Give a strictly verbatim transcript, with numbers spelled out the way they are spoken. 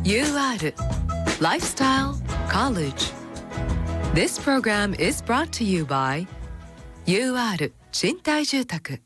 ユーアール Lifestyle College. This program is brought to you by ユーアール 賃貸住宅